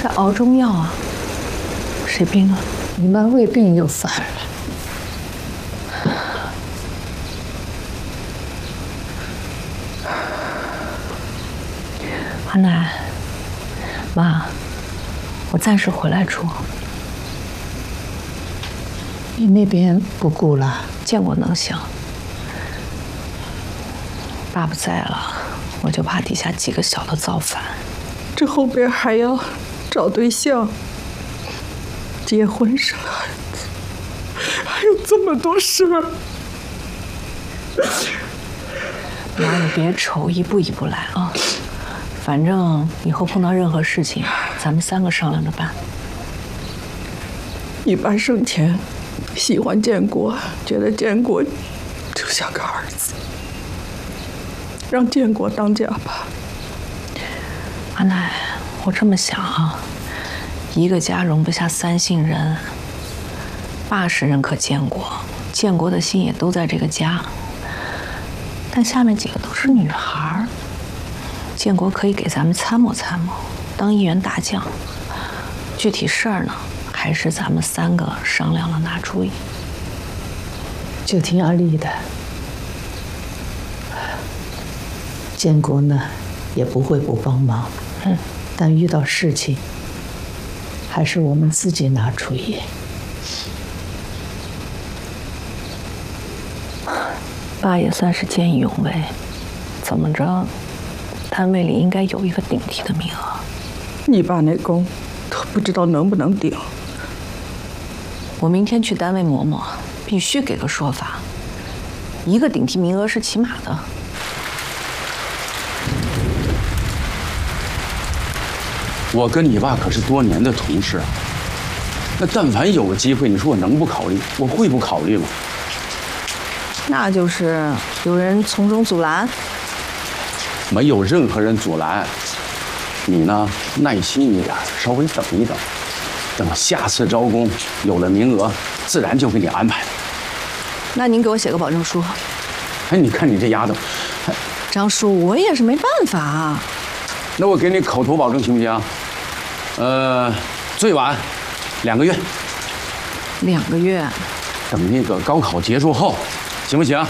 在熬中药啊。谁病了？ 你妈胃病又犯了。 阿奶，妈，我暂时回来住。 你那边不顾了？ 建国能行。爸不在了，我就怕底下几个小的造反。 这后边还要找对象、结婚、生孩子，还有这么多事儿。 妈，你别愁，一步一步来啊。反正以后碰到任何事情，咱们3个商量着办。 你爸生前喜欢建国，觉得建国就像个儿子，让建国当家吧。 阿奶，我这么想啊，一个家容不下3姓人。爸是认可建国，建国的心也都在这个家，但下面几个都是女孩儿。建国可以给咱们参谋参谋，当一员大将。具体事儿呢，还是咱们3个商量了拿主意。 就听阿丽的。建国呢，也不会不帮忙。但遇到事情，还是我们自己拿主意。 爸也算是见义勇为，怎么着？单位里应该有一个顶替的名额。 你爸那功，都不知道能不能顶。 我明天去单位磨磨，必须给个说法。一个顶替名额是起码的。 我跟你爸可是多年的同事啊，那但凡有个机会，你说我能不考虑？我会不考虑吗？ 那就是有人从中阻拦。 没有任何人阻拦，你呢耐心一点，稍微等一等，等下次招工有了名额，自然就给你安排了。 那您给我写个保证书。 哎，你看你这丫头， 张叔，我也是没办法啊。 那我给你口头保证行不行？最晚2个月。 2个月。 等那个高考结束后，行不行？